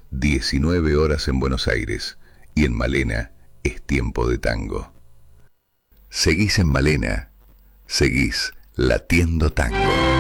19 horas en Buenos Aires, y en Malena es tiempo de tango. Seguís en Malena, seguís latiendo tango.